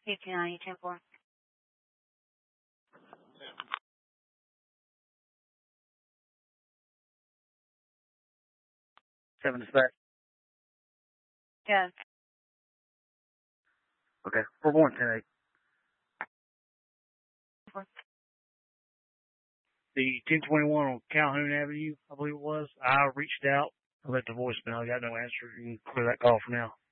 229, 10-4. 7 dispatch. Yeah. Okay. 4-1, 10-8. The 1021 on Calhoun Avenue, I believe it was. I reached out. I left a voicemail. I got no answer. You can clear that call for now.